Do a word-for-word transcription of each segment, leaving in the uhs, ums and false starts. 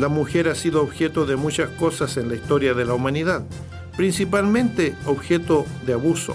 la mujer ha sido objeto de muchas cosas en la historia de la humanidad, principalmente objeto de abuso.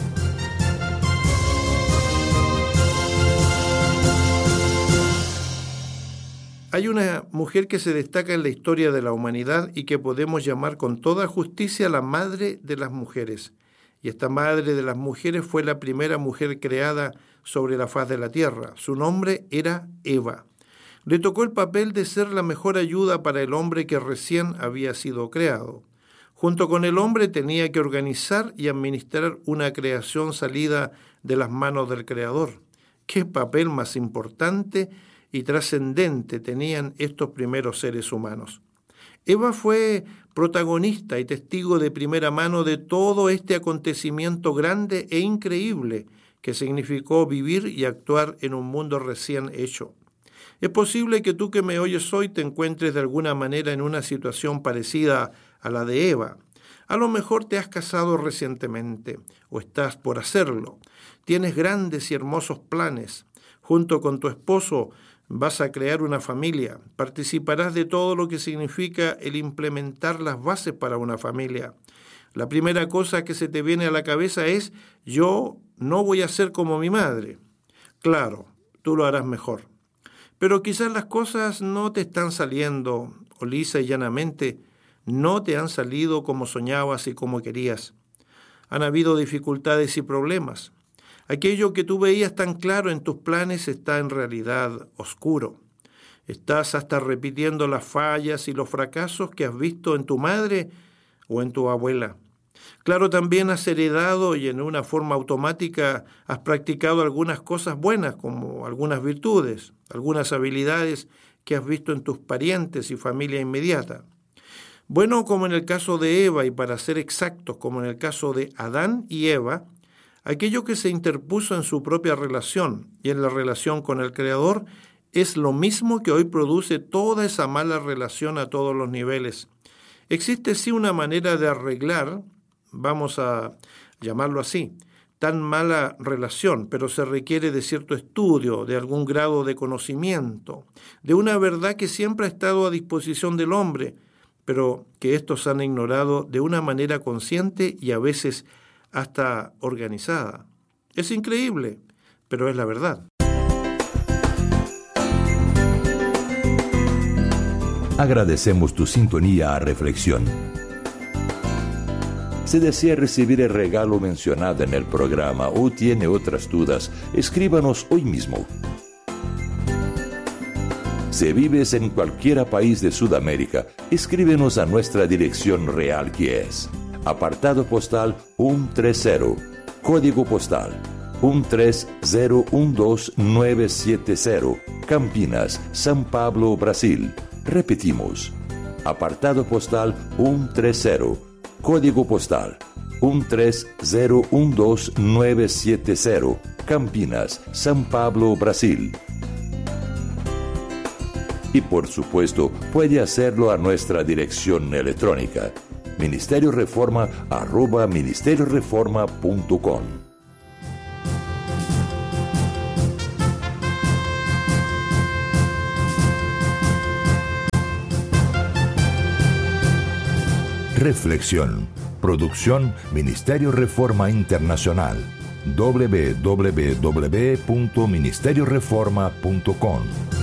Hay una mujer que se destaca en la historia de la humanidad y que podemos llamar con toda justicia la madre de las mujeres. Y esta madre de las mujeres fue la primera mujer creada sobre la faz de la tierra. Su nombre era Eva. Le tocó el papel de ser la mejor ayuda para el hombre que recién había sido creado. Junto con el hombre tenía que organizar y administrar una creación salida de las manos del Creador. ¿Qué papel más importante y trascendente tenían estos primeros seres humanos? Eva fue protagonista y testigo de primera mano de todo este acontecimiento grande e increíble que significó vivir y actuar en un mundo recién hecho. Es posible que tú que me oyes hoy te encuentres de alguna manera en una situación parecida a la de Eva. A lo mejor te has casado recientemente o estás por hacerlo. Tienes grandes y hermosos planes. Junto con tu esposo vas a crear una familia. Participarás de todo lo que significa el implementar las bases para una familia. La primera cosa que se te viene a la cabeza es: yo no voy a ser como mi madre. Claro, tú lo harás mejor. Pero quizás las cosas no te están saliendo, o lisa y llanamente, no te han salido como soñabas y como querías. Han habido dificultades y problemas. Aquello que tú veías tan claro en tus planes está en realidad oscuro. Estás hasta repitiendo las fallas y los fracasos que has visto en tu madre o en tu abuela. Claro, también has heredado y en una forma automática has practicado algunas cosas buenas, como algunas virtudes, algunas habilidades que has visto en tus parientes y familia inmediata. Bueno, como en el caso de Eva, y para ser exactos, como en el caso de Adán y Eva, aquello que se interpuso en su propia relación y en la relación con el Creador es lo mismo que hoy produce toda esa mala relación a todos los niveles. Existe sí una manera de arreglar, vamos a llamarlo así, tan mala relación, pero se requiere de cierto estudio, de algún grado de conocimiento, de una verdad que siempre ha estado a disposición del hombre, pero que estos han ignorado de una manera consciente y a veces hasta organizada. Es increíble, pero es la verdad. Agradecemos tu sintonía a Reflexión. Si desea recibir el regalo mencionado en el programa o tiene otras dudas, escríbanos hoy mismo. Si vives en cualquier país de Sudamérica, escríbenos a nuestra dirección real, que es apartado postal ciento treinta, código postal uno tres cero uno dos nueve siete cero, Campinas, São Paulo, Brasil. Repetimos, apartado postal ciento treinta, código postal uno tres cero uno dos nueve siete cero, Campinas, São Paulo, Brasil. Y por supuesto, puede hacerlo a nuestra dirección electrónica, ministerio reforma arroba ministerio reforma punto com. Reflexión. Producción Ministerio Reforma Internacional. doble u doble u doble u punto ministerio reforma punto com.